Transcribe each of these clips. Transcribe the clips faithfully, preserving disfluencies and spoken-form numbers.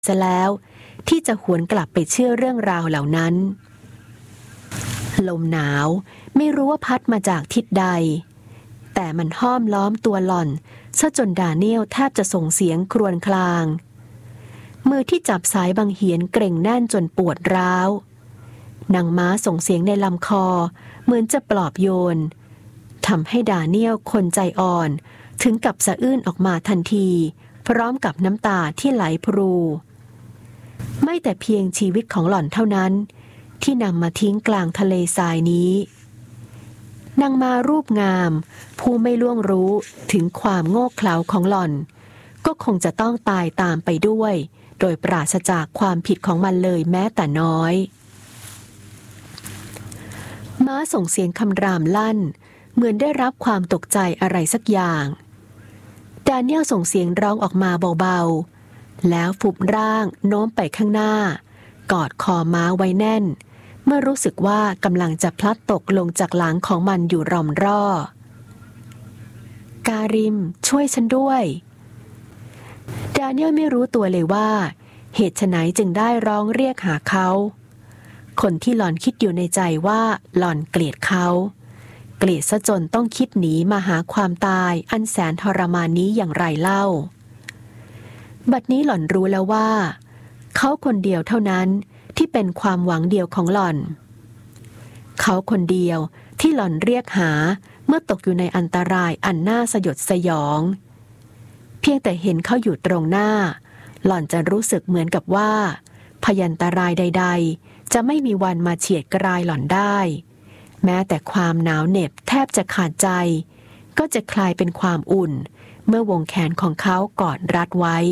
ซะแล้วที่จะหวนกลับไปเชื่อเรื่องราวเหล่านั้นลมหนาวไม่รู้ว่าพัดมาจากทิศใดแต่มันห้อมล้อมตัวหล่อนซะจนดาเนียลแทบจะส่งเสียงครวญครางมือที่จับสายบังเหียนเกร็งแน่นจนปวดร้าวนางม้าส่งเสียงในลำคอเหมือนจะปลอบโยนทำให้ดาเนียลคนใจอ่อนถึงกับสะอื้นออกมาทันทีพร้อมกับน้ำตาที่ไหลพรูไม่แต่เพียงชีวิตของหล่อนเท่านั้นที่นำมาทิ้งกลางทะเลทรายนี้นางมารูปงามผู้ไม่ล่วงรู้ถึงความโง่เขลาของหล่อนก็คงจะต้องตายตามไปด้วยโดยปราศจากความผิดของมันเลยแม้แต่น้อยม้าส่งเสียงคำรามลั่นเหมือนได้รับความตกใจอะไรสักอย่างดาเนียลส่งเสียงร้องออกมาเบาๆแล้วฟุบร่างโน้มไปข้างหน้ากอดคอม้าไว้แน่นเมื่อรู้สึกว่ากำลังจะพลัดตกลงจากหลังของมันอยู่ร่อมร่อการิมช่วยฉันด้วยดาเนียลไม่รู้ตัวเลยว่าเหตุไฉนจึงได้ร้องเรียกหาเขาคนที่หล่อนคิดอยู่ในใจว่าหล่อนเกลียดเขาเกลียดซะจนต้องคิดหนีมาหาความตายอันแสนทรมานนี้อย่างไรเล่าบัดนี้หล่อนรู้แล้วว่าเขาคนเดียวเท่านั้นที่เป็นความหวังเดียวของหล่อนเขาคนเดียวที่หล่อนเรียกหาเมื่อตกอยู่ในอันตรายอันน่าสยดสยองเพียงแต่เห็นเขาอยู่ตรงหน้าหล่อนจะรู้สึกเหมือนกับว่าพยันตรายใดๆจะไม่มีวันมาเฉียดกรายหล่อนได้แม้แต่ความหนาวเหน็บแทบจะขาดใจก็จะคลายเป็นความอุ่นเมื่อวงแขนของเขากอดรัดไว้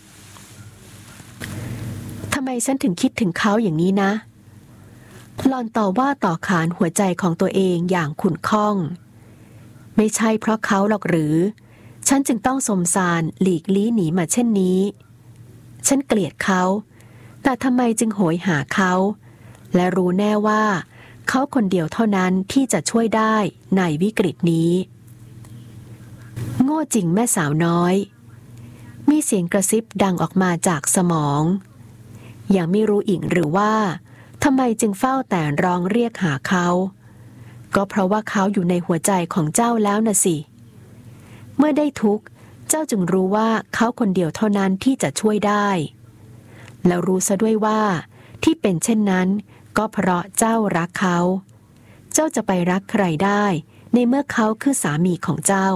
ทำไมฉันถึงคิดถึงเขาอย่างนี้นะหล่อนต่อว่าต่อขานหัวใจของตัวเองอย่างขุ่นข้องไม่ใช่เพราะเขาหรอกหรือฉันจึงต้องสมสารหลีกลี้หนีมาเช่นนี้ฉันเกลียดเขาแต่ทำไมจึงโหยหาเขาและรู้แน่ว่าเขาคนเดียวเท่านั้นที่จะช่วยได้ในวิกฤตนี้โง่จริงแม่สาวน้อยมีเสียงกระซิบดังออกมาจากสมองยังไม่รู้อีกหรือว่าทำไมจึงเฝ้าแต่ร้องเรียกหาเขาก็เพราะว่าเขาอยู่ในหัวใจของเจ้าแล้วนะสิเมื่อได้ทุกข์เจ้าจึงรู้ว่าเขาคนเดียวเท่านั้นที่จะช่วยได้แล้วรู้ซะด้วยว่าที่เป็นเช่นนั้นก็เพราะเจ้ารักเขาเจ้าจะไปรักใครได้ในเมื่อเขาคือสามีของเจ้า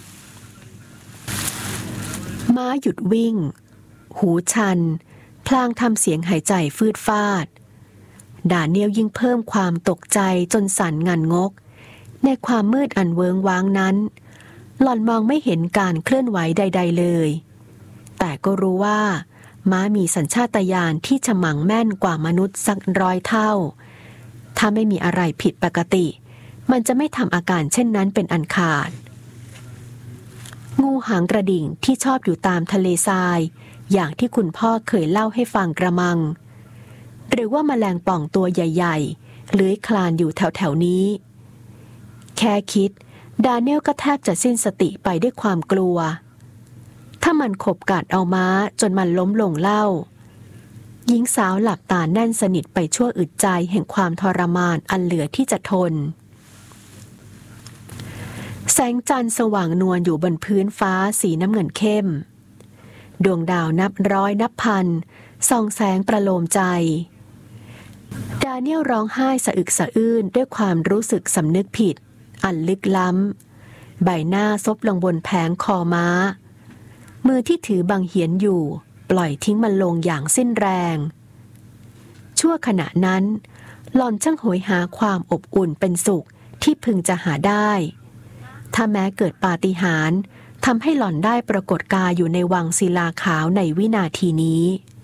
ม้าหยุดวิ่งหูชันพลางทำเสียงหายใจฟืดฟาดดาเนียลยิ่งเพิ่มความตกใจจนสั่นงันงกในความมืดอันเวิงว้างนั้นหล่อนมองไม่เห็นการเคลื่อนไหวใดๆเลยแต่ก็รู้ว่าม้ามีสัญชาตญาณที่ฉมังแม่นกว่ามนุษย์สักร้อยเท่าถ้าไม่มีอะไรผิดปกติมันจะไม่ทำอาการเช่นนั้นเป็นอันขาดงูหางกระดิ่งที่ชอบอยู่ตามทะเลทรายอย่างที่คุณพ่อเคยเล่าให้ฟังกระมังหรือว่าแมลงป่องตัวใหญ่ๆเลื้อยคลานอยู่แถวๆนี้แค่คิดดาเนียลก็แทบจะสิ้นสติไปด้วยความกลัวถ้ามันขบกัดเอาม้าจนมันล้มลงเล่าหญิงสาวหลับตาแน่นสนิทไปชั่วอึดใจแห่งความทรมานอันเหลือที่จะทนแสงจันทร์สว่างนวลอยู่บนพื้นฟ้าสีน้ำเงินเข้มดวงดาวนับร้อยนับพันส่องแสงประโลมใจดาเนียลร้องไห้สะอึกสะอื้นด้วยความรู้สึกสำนึกผิดอันลึกล้ำใบหน้าซบลงบนแผงคอม้ามือที่ถือบังเหียนอยู่ปล่อยทิ้งมันลงอย่างสิ้นแรงชั่วขณะนั้นหล่อนช่างโหยหาความอบอุ่นเป็นสุขที่พึงจะหาได้ถ้าแม้เกิดปาฏิหาริย์ทำให้หล่อนได้ปรากฏกายอยู่ในวังศิลาขาวในวินาทีนี้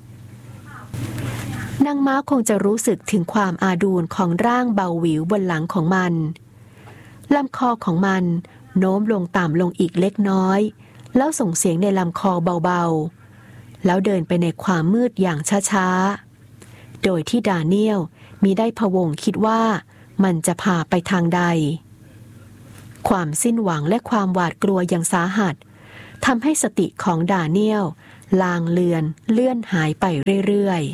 นางม้าคงจะรู้สึกถึงความอาดูลของร่างเบาหวิวบนหลังของมันลำคอของมันโน้มลงต่ำลงอีกเล็กน้อยแล้วส่งเสียงในลำคอเบาๆแล้วเดินไปในความมืดอย่างช้าๆโดยที่ดาเนียลมิได้พะวงคิดว่ามันจะพาไปทางใดความสิ้นหวังและความหวาดกลัวอย่างสาหัสทำให้สติของดาเนียลลางเลือนเลื่อนหายไปเรื่อย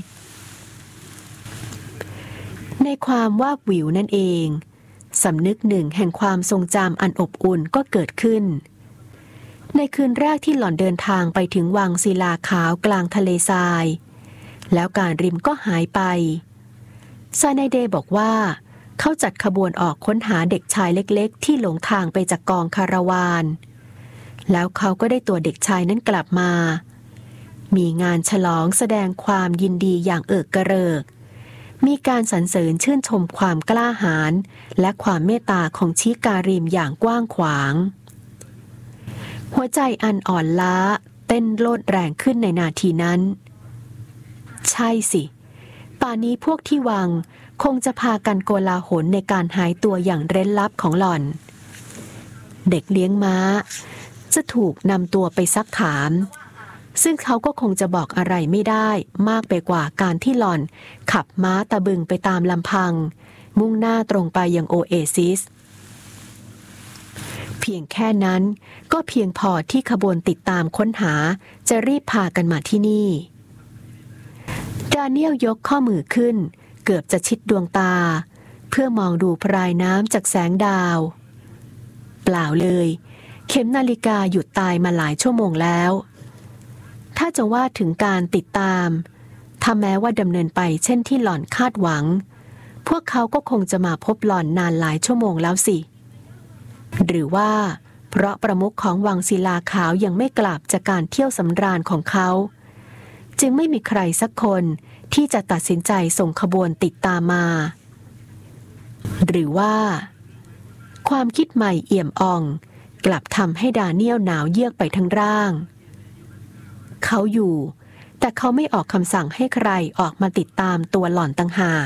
ๆในความวาบหวิวนั่นเองสำนึกหนึ่งแห่งความทรงจำอันอบอุ่นก็เกิดขึ้นในคืนแรกที่หล่อนเดินทางไปถึงวังศิลาขาวกลางทะเลทรายแล้วการริมก็หายไปซานายเดย์บอกว่าเขาจัดขบวนออกค้นหาเด็กชายเล็กๆที่หลงทางไปจากกองคาราวานแล้วเขาก็ได้ตัวเด็กชายนั้นกลับมามีงานฉลองแสดงความยินดีอย่างเอิกกระเริกมีการสรรเสริญชื่นชมความกล้าหาญและความเมตตาของชิการิมอย่างกว้างขวางหัวใจอันอ่อนล้าเต้นโลดแรงขึ้นในนาทีนั้นใช่สิป่านนี้พวกที่วังคงจะพากันโกลาหลในการหายตัวอย่างเร้นลับของหล่อนเด็กเลี้ยงม้าจะถูกนำตัวไปซักถามซึ่งเขาก็คงจะบอกอะไรไม่ได้มากไปกว่าการที่หล่อนขับม้าตะบึงไปตามลำพังมุ่งหน้าตรงไปยังโอเอซิสเพียงแค่นั้นก็เพียงพอที่ขบวนติดตามค้นหาจะรีบพากันมาที่นี่ดาเนียลยกข้อมือขึ้นเกือบจะชิดดวงตาเพื่อมองดูพรายน้ำจากแสงดาวเปล่าเลยเข็มนาฬิกาหยุดตายมาหลายชั่วโมงแล้วถ้าจะว่าถึงการติดตามถ้าแม้ว่าดำเนินไปเช่นที่หล่อนคาดหวังพวกเขาก็คงจะมาพบหล่อนนานหลายชั่วโมงแล้วสิหรือว่าเพราะประมุขของวังศิลาขาวยังไม่กลับจากการเที่ยวสำราญของเขาจึงไม่มีใครสักคนที่จะตัดสินใจส่งขบวนติดตามมาหรือว่าความคิดใหม่เอี่ยมอ่องกลับทำให้ดาเนียลหนาวเยือกไปทั้งร่างเขาอยู่แต่เขาไม่ออกคำสั่งให้ใครออกมาติดตามตัวหล่อนต่างหาก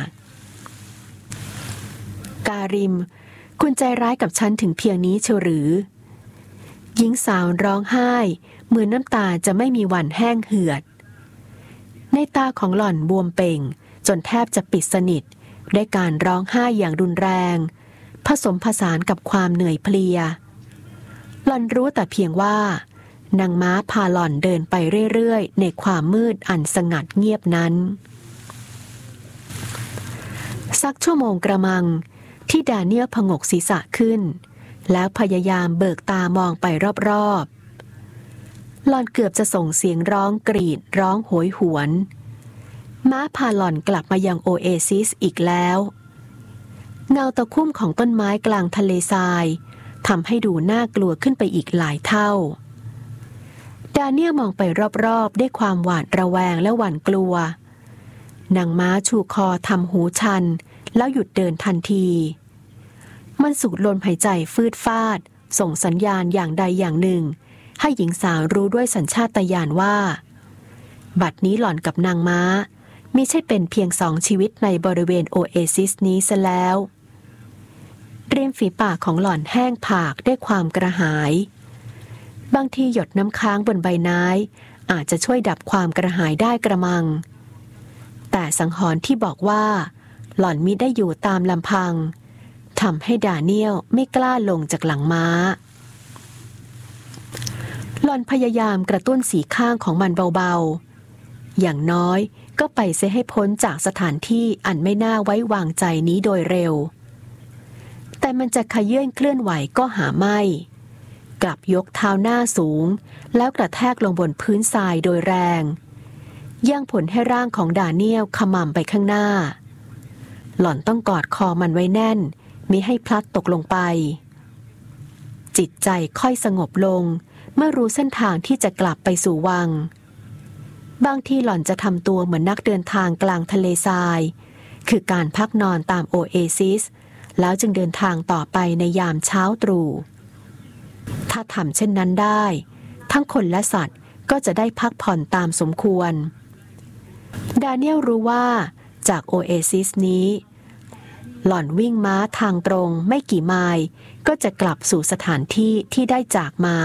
การิมคุณใจร้ายกับฉันถึงเพียงนี้เชียวหรือหญิงสาวร้องไห้เหมือนน้ำตาจะไม่มีวันแห้งเหือดในตาของหล่อนบวมเป่งจนแทบจะปิดสนิทด้วยการร้องไห้อย่างรุนแรงผสมผสานกับความเหนื่อยเพลียหล่อนรู้แต่เพียงว่านางม้าพาหล่อนเดินไปเรื่อยๆในความมืดอันสงัดเงียบนั้นสักชั่วโมงกระมังที่ดาเนียลผงกศีรษะขึ้นแล้วพยายามเบิกตามองไปรอบๆหล่อนเกือบจะส่งเสียงร้องกรีดร้องโหยหวนม้าพาหล่อนกลับมายังโอเอซิสอีกแล้วเงาตะคุ่มของต้นไม้กลางทะเลทรายทำให้ดูน่ากลัวขึ้นไปอีกหลายเท่าดาเนียลมองไปรอบๆด้วยความหวาดระแวงและหวั่นกลัวนางม้าชูคอทำหูชันแล้วหยุดเดินทันทีมันสูดลมหายใจฟืดฟาดส่งสัญญาณอย่างใดอย่างหนึ่งให้หญิงสาวรู้ด้วยสัญชาตญาณว่าบัดนี้หล่อนกับนางม้ามิใช่เป็นเพียงสองชีวิตในบริเวณโอเอซิสนี้ซะแล้วริมฝีปากของหล่อนแห้งผากด้วยความกระหายบางทีหยดน้ำค้างบนใบไม้อาจจะช่วยดับความกระหายได้กระมังแต่สังหรณ์ที่บอกว่าหล่อนมิได้อยู่ตามลำพังทำให้ดาเนียลไม่กล้าลงจากหลังม้าหล่อนพยายามกระตุ้นสีข้างของมันเบาๆอย่างน้อยก็ไปเสียให้พ้นจากสถานที่อันไม่น่าไว้วางใจนี้โดยเร็วแต่มันจะขยื่นเคลื่อนไหวก็หาไม่กลับยกเท้าหน้าสูงแล้วกระแทกลงบนพื้นทรายโดยแรงย่างผลให้ร่างของดาเนียลขม่ำไปข้างหน้าหล่อนต้องกอดคอมันไว้แน่นมิให้พลัดตกลงไปจิตใจค่อยสงบลงเมื่อรู้เส้นทางที่จะกลับไปสู่วังบางทีหล่อนจะทำตัวเหมือนนักเดินทางกลางทะเลทรายคือการพักนอนตามโอเอซิสแล้วจึงเดินทางต่อไปในยามเช้าตรู่ถ้าทำเช่นนั้นได้ทั้งคนและสัตว์ก็จะได้พักผ่อนตามสมควรดาเนียลรู้ว่าจากโอเอซิสนี้หล่อนวิ่งม้าทางตรงไม่กี่ไมล์ก็จะกลับสู่สถานที่ที่ได้จากมา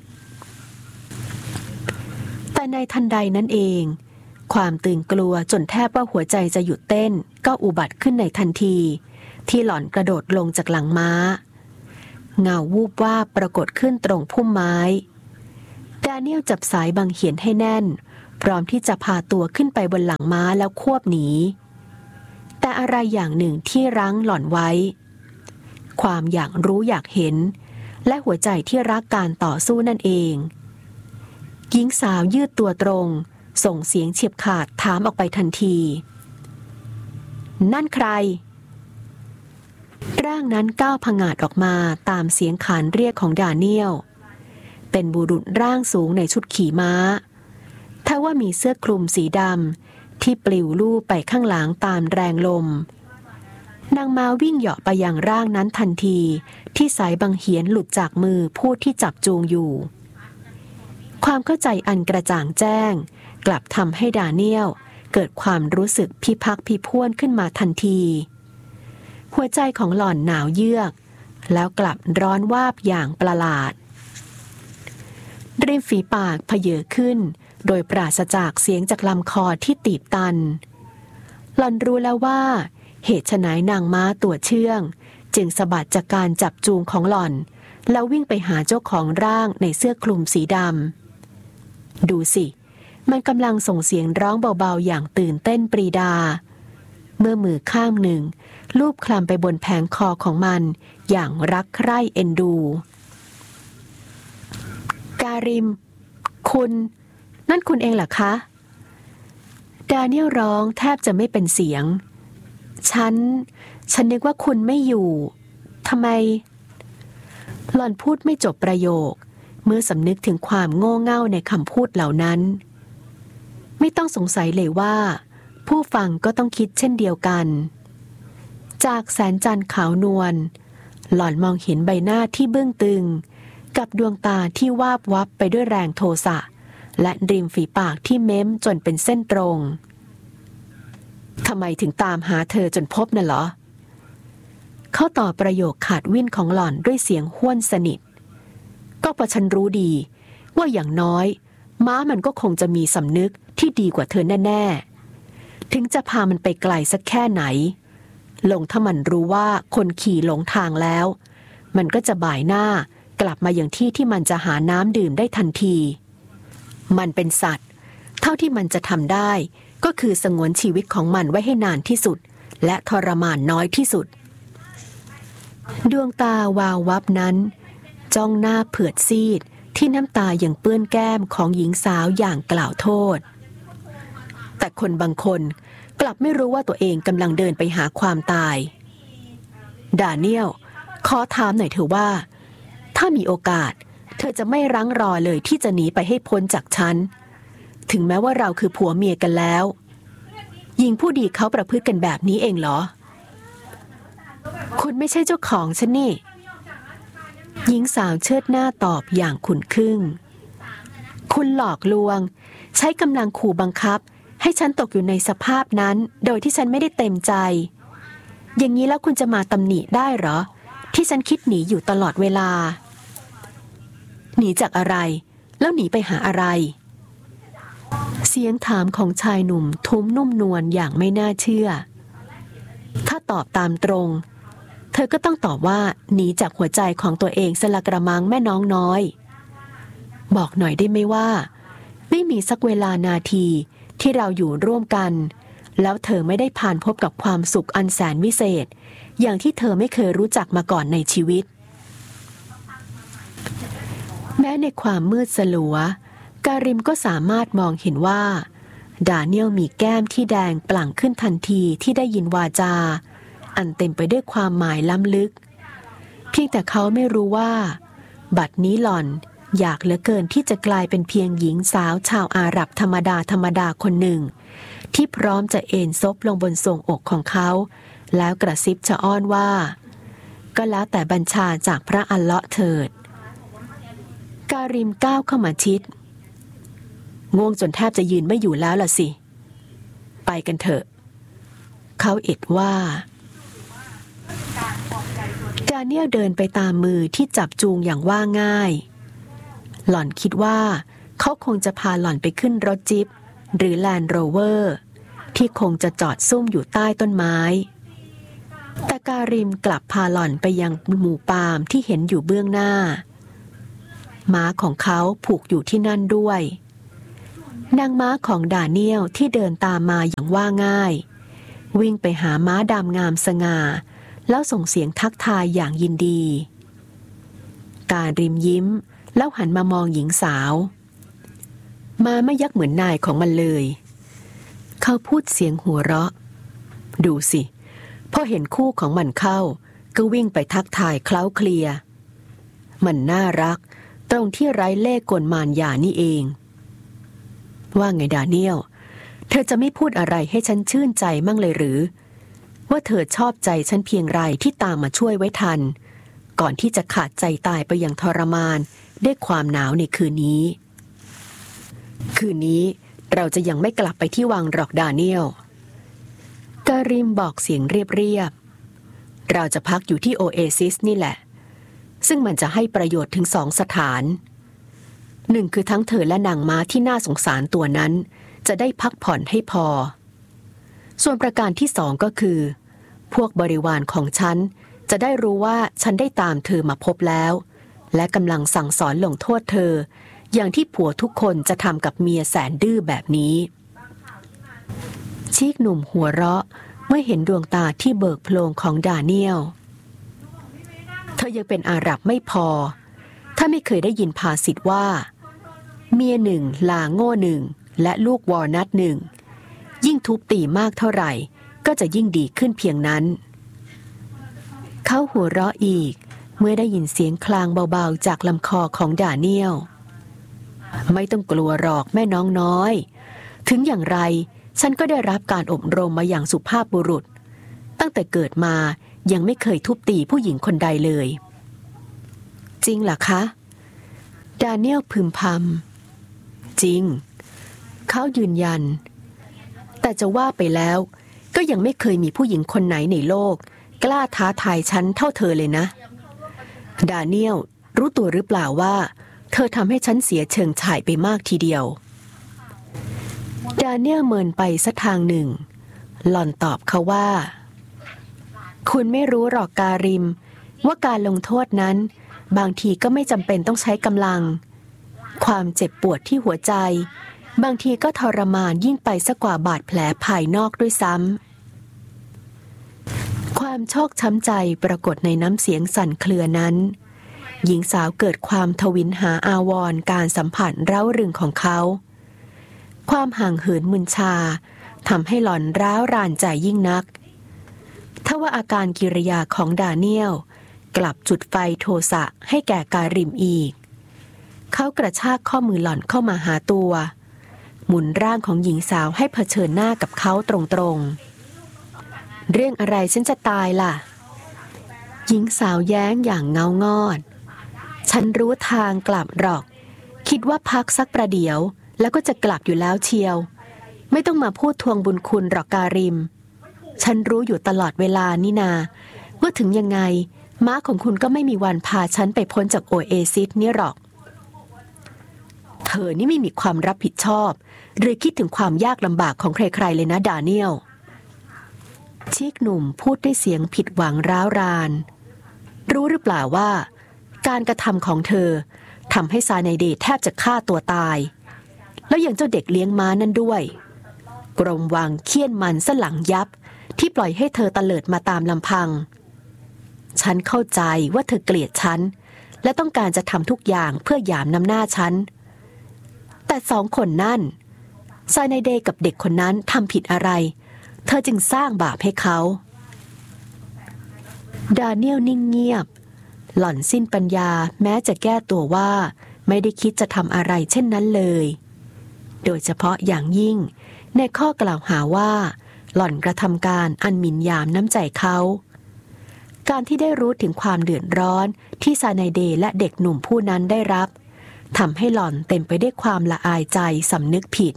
แต่ในทันใดนั้นเองความตื่นกลัวจนแทบว่าหัวใจจะหยุดเต้นก็อุบัติขึ้นในทันทีที่หล่อนกระโดดลงจากหลังม้าเงาวูบวาบปรากฏขึ้นตรงพุ่มไม้ดาเนียลจับสายบังเหียนให้แน่นพร้อมที่จะพาตัวขึ้นไปบนหลังม้าแล้วควบหนีแต่อะไรอย่างหนึ่งที่รั้งหล่อนไว้ความอยากรู้อยากเห็นและหัวใจที่รักการต่อสู้นั่นเองหญิงสาวยืดตัวตรงส่งเสียงเฉียบขาดถามออกไปทันทีนั่นใครร่างนั้นก้าวผงาดออกมาตามเสียงขานเรียกของดาเนียลเป็นบุรุษร่างสูงในชุดขี่ม้าถ้าว่ามีเสื้อคลุมสีดำที่ปลิวลู่ไปข้างหลังตามแรงลมนางม้าวิ่งเหาะไปยังร่างนั้นทันทีที่สายบังเหียนหลุดจากมือผู้ที่จับจูงอยู่ความเข้าใจอันกระจ่างแจ้งกลับทำให้ดาเนียลเกิดความรู้สึกพิพักพิพวนขึ้นมาทันทีหัวใจของหล่อนหนาวเยือกแล้วกลับร้อนวาบอย่างประหลาดริมฝีปากเผยขึ้นโดยปราศจากเสียงจากลำคอที่ตีบตันหล่อนรู้แล้วว่าเหตุไฉนนางม้าตัวเชื่องจึงสะบัดจากการจับจูงของหล่อนแล้ววิ่งไปหาเจ้าของร่างในเสื้อคลุมสีดำดูสิมันกำลังส่งเสียงร้องเบาๆอย่างตื่นเต้นปรีดาเมื่อมือข้างหนึ่งลูบคลำไปบนแผงคอของมันอย่างรักใคร่เอ็นดูการิมคุณนั่นคุณเองเหรอคะดาเนียลร้องแทบจะไม่เป็นเสียงฉันฉันนึกว่าคุณไม่อยู่ทำไมหล่อนพูดไม่จบประโยคเมื่อสำนึกถึงความโง่เง่าในคำพูดเหล่านั้นไม่ต้องสงสัยเลยว่าผู้ฟังก็ต้องคิดเช่นเดียวกันจากแสงจันทร์ขาวนวลหล่อนมองเห็นใบหน้าที่เบื้องตึงกับดวงตาที่วาบวับไปด้วยแรงโทสะและริมฝีปากที่เม้มจนเป็นเส้นตรงทำไมถึงตามหาเธอจนพบน่ะเหรอเขาต่อประโยคขาดวิ่นของหล่อนด้วยเสียงห้วนสนิทก็เพราะฉันรู้ดีว่าอย่างน้อยม้ามันก็คงจะมีสำนึกที่ดีกว่าเธอแน่ๆถึงจะพามันไปไกลสักแค่ไหนลงถ้ามันรู้ว่าคนขี่หลงทางแล้วมันก็จะบ่ายหน้ากลับมาอย่างที่ที่มันจะหาน้ำดื่มได้ทันทีมันเป็นสัตว์เท่าที่มันจะทำได้ก็คือสงวนชีวิตของมันไว้ให้นานที่สุดและทรมานน้อยที่สุดดวงตาวาววับนั้นจ้องหน้าเผือดซีดที่น้ำตายังเปื้อนแก้มของหญิงสาวอย่างกล่าวโทษแต่คนบางคนกลับไม่รู้ว่าตัวเองกำลังเดินไปหาความตายดาเนียลขอถามหน่อยเถอะว่าถ้ามีโอกาสเธอจะไม่รั้งรอเลยที่จะหนีไปให้พ้นจากฉันถึงแม้ว่าเราคือผัวเมียกันแล้วหญิงผู้ดีเขาประพฤติกันแบบนี้เองเหรอคุณไม่ใช่เจ้าของฉันนี่หญิงสาวเชิดหน้าตอบอย่างขุ่นขึ้นคุณหลอกลวงใช้กำลังขู่บังคับให้ฉันตกอยู่ในสภาพนั้นโดยที่ฉันไม่ได้เต็มใจอย่างนี้แล้วคุณจะมาตำหนิได้เหรอที่ฉันคิดหนีอยู่ตลอดเวลาหนีจากอะไรแล้วหนีไปหาอะไรเสียงถามของชายหนุ่มทุ้มนุ่มนวลอย่างไม่น่าเชื่อถ้าตอบตามตรงเธอก็ต้องตอบว่าหนีจากหัวใจของตัวเองสละกระมังแม่น้องน้อยบอกหน่อยได้ไหมว่าไม่มีสักเวลานาทีที่เราอยู่ร่วมกันแล้วเธอไม่ได้ผ่านพบกับความสุขอันแสนวิเศษอย่างที่เธอไม่เคยรู้จักมาก่อนในชีวิตแม้ในความมืดสลัวการิมก็สามารถมองเห็นว่าดาเนียลมีแก้มที่แดงปลั่งขึ้นทันทีที่ได้ยินวาจาอันเต็มไปด้วยความหมายล้ำลึกเพียงแต่เขาไม่รู้ว่าบัดนี้หล่อนอยากเหลือเกินที่จะกลายเป็นเพียงหญิงสาวชาวอาหรับธรรมดาธรรมดาคนหนึ่งที่พร้อมจะเอนซบลงบนทรวงอกของเขาแล้วกระซิบชะอ้อนว่าก็แล้วแต่บัญชาจากพระอัลเลาะห์เถิดการิมก้าวเข้ามาชิดง่วงจนแทบจะยืนไม่อยู่แล้วล่ะสิไปกันเถอะเขาเอ็ดว่าดาเนียลเดินไปตามมือที่จับจูงอย่างว่าง่ายหล่อนคิดว่าเขาคงจะพาหล่อนไปขึ้นรถจิ๊ปหรือแลนด์โรเวอร์ที่คงจะจอดซุ่มอยู่ใต้ต้นไม้แต่การิมกลับพาหล่อนไปยังหมู่ปาล์มที่เห็นอยู่เบื้องหน้าม้าของเขาผูกอยู่ที่นั่นด้วยนางม้าของดาเนียลที่เดินตามมาอย่างว่าง่ายวิ่งไปหาม้าดำงามสง่าแล้วส่งเสียงทักทายอย่างยินดีการริมยิ้มแล้วหันมามองหญิงสาวม้าไม่ยักเหมือนนายของมันเลยเขาพูดเสียงหัวเราะดูสิพอเห็นคู่ของมันเข้าก็วิ่งไปทักทายเคล้าเคลียมันน่ารักตรงที่ไร้เล่ห์กลมารยานี่เองว่าไงดาเนียลเธอจะไม่พูดอะไรให้ฉันชื่นใจมั่งเลยหรือว่าเธอชอบใจฉันเพียงไรที่ตามมาช่วยไว้ทันก่อนที่จะขาดใจตายไปอย่างทรมานด้วยความหนาวในคืนนี้คืนนี้เราจะยังไม่กลับไปที่วังหรอกดาเนียลการิมบอกเสียงเรียบๆเราจะพักอยู่ที่โอเอซิสนี่แหละซึ่งมันจะให้ประโยชน์ถึงสองสถานหนึ่งคือทั้งเธอและนางม้าที่น่าสงสารตัวนั้นจะได้พักผ่อนให้พอส่วนประการที่สองก็คือพวกบริวารของฉันจะได้รู้ว่าฉันได้ตามเธอมาพบแล้วและกำลังสั่งสอนลงโทษเธออย่างที่ผัวทุกคนจะทำกับเมียแสนดื้อแบบนี้ชีกหนุ่มหัวเราะเมื่อเห็นดวงตาที่เบิกโพลงของดาเนียลเธอยังเป็นอาหรับไม่พอถ้าไม่เคยได้ยินภาษิตว่าเมียหนึ่งลาโง่หนึ่งและลูกวอลนัทหนึ่งยิ่งทุบตีมากเท่าไหร่ก็จะยิ่งดีขึ้นเพียงนั้นเขาหัวเราะอีกเมื่อได้ยินเสียงคลางเบาๆจากลำคอของดาเนียลไม่ต้องกลัวหรอกแม่น้องน้อยถึงอย่างไรฉันก็ได้รับการอบรมมาอย่างสุภาพบุรุษตั้งแต่เกิดมายังไม่เคยทุบตีผู้หญิงคนใดเลยจริงเหรอคะดาเนียลพึมพำจริงเขายืนยันแต่จะว่าไปแล้วก็ยังไม่เคยมีผู้หญิงคนไหนในโลกกล้าท้าทายฉันเท่าเธอเลยนะดาเนียลรู้ตัวหรือเปล่าว่าเธอทำให้ฉันเสียเชิงฉายไปมากทีเดียวดาเนียลเมินไปสักทางหนึ่งหล่อนตอบเขาว่าคุณไม่รู้หรอกการิมว่าการลงโทษนั้นบางทีก็ไม่จำเป็นต้องใช้กำลังความเจ็บปวดที่หัวใจบางทีก็ทรมานยิ่งไปซะกว่าบาดแผลภายนอกด้วยซ้ำความชอกช้ำใจปรากฏในน้ำเสียงสั่นเครือนั้นหญิงสาวเกิดความทวินหาอาวรณ์การสัมผัสเร้ารึงของเขาความห่างเหินมึนชาทำให้หล่อนร้าวรานใจยิ่งนักทว่าอาการกิริยาของดาเนียลกลับจุดไฟโทสะให้แก่การิมอีกเขากระชากข้อมือหล่อนเข้ามาหาตัวหมุนร่างของหญิงสาวให้เผชิญหน้ากับเขาตรงๆเรื่องอะไรฉันจะตายล่ะหญิงสาวแย้งอย่างเงางอดฉันรู้ทางกลับหรอกคิดว่าพักสักประเดี๋ยวแล้วก็จะกลับอยู่แล้วเชียวไม่ต้องมาพูดทวงบุญคุณหรอกการิมฉันรู้อยู่ตลอดเวลานี่นาว่าถึงยังไงม้าของคุณก็ไม่มีวันพาฉันไปพ้นจากโอเอซิสนี่หรอกเธอนี่ไม่มีความรับผิดชอบหรือคิดถึงความยากลำบากของใครๆเลยนะดาเนียลชีกหนุ่มพูดด้วยเสียงผิดหวังร้าวรานรู้หรือเปล่าว่าการกระทำของเธอทำให้ซาไนเดแทบจะฆ่าตัวตายแล้วยังเจ้าเด็กเลี้ยงม้านั่นด้วยกรมวังเคี่ยนมันสลังยับที่ปล่อยให้เธอตะเลิดมาตามลำพังฉันเข้าใจว่าเธอเกลียดฉันและต้องการจะทำทุกอย่างเพื่อหยามน้ำหน้าฉันแต่สองคนนั่นซาไนเดกับเด็กคนนั้นทำผิดอะไรเธอจึงสร้างบาปให้เขาดาเนียลนิ่งเงียบหล่อนสิ้นปัญญาแม้จะแก้ตัวว่าไม่ได้คิดจะทำอะไรเช่นนั้นเลยโดยเฉพาะอย่างยิ่งในข้อกล่าวหาว่าหล่อนกระทำการอันหมิ่นหยามน้ำใจเขาการที่ได้รู้ถึงความเดือดร้อนที่ซาไนเดและเด็กหนุ่มผู้นั้นได้รับทำให้หล่อนเต็มไปด้วยความละอายใจสำนึกผิด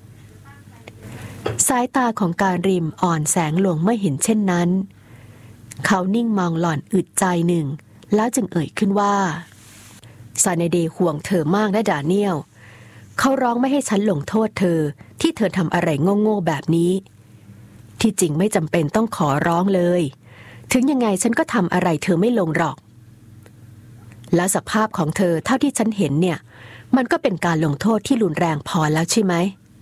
สายตาของการริมอ่อนแสงลงเมื่อเห็นเช่นนั้นเขานิ่งมองหล่อนอึดใจหนึ่งแล้วจึงเอ่ยขึ้นว่าซาไนเดห่วงเธอมากนะดาเนียลเขาร้องไม่ให้ฉันลงโทษเธอที่เธอทำอะไรโง่ๆแบบนี้ที่จริงไม่จำเป็นต้องขอร้องเลยถึงยังไงฉันก็ทำอะไรเธอไม่ลงหรอกและสภาพของเธอเท่าที่ฉันเห็นเนี่ยมันก็เป็นการลงโทษที่รุนแรงพอแล้วใช่ไหม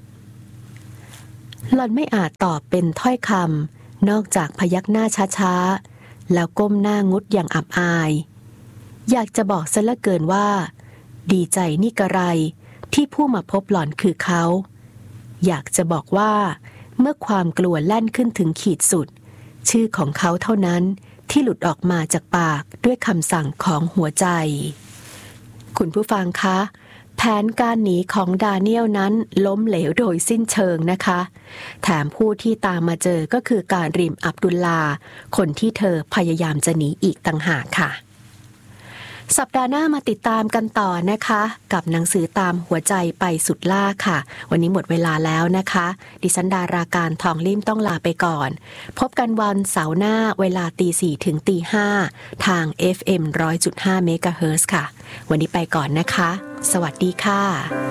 หล่อนไม่อาจตอบเป็นถ้อยคำนอกจากพยักหน้าช้าๆแล้วก้มหน้างุดอย่างอับอายอยากจะบอกซะเหลือเกินว่าดีใจนี่กระไรที่ผู้มาพบหล่อนคือเขาอยากจะบอกว่าเมื่อความกลัวแล่นขึ้นถึงขีดสุดชื่อของเขาเท่านั้นที่หลุดออกมาจากปากด้วยคำสั่งของหัวใจคุณผู้ฟังคะแผนการหนีของดาเนียลนั้นล้มเหลวโดยสิ้นเชิงนะคะแถมผู้ที่ตามมาเจอก็คือการริมอับดุลลาคนที่เธอพยายามจะหนีอีกต่างหากค่ะสัปดาห์หน้ามาติดตามกันต่อนะคะกับหนังสือตามหัวใจไปสุดล่าค่ะวันนี้หมดเวลาแล้วนะคะดิฉันดาราการทองลิ่มต้องลาไปก่อนพบกันวันเสาร์หน้าเวลาตีสี่ถึงตีห้าทาง เอฟ เอ็ม หนึ่งร้อยจุดห้า เมกะเฮิรตซ์ค่ะวันนี้ไปก่อนนะคะสวัสดีค่ะ